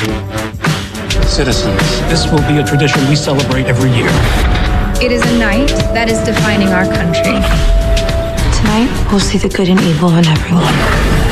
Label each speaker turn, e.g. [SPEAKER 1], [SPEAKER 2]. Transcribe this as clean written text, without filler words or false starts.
[SPEAKER 1] Citizens, this will be a tradition we celebrate every year.
[SPEAKER 2] It is a night that is defining our country.
[SPEAKER 3] Tonight, we'll see the good and evil in everyone.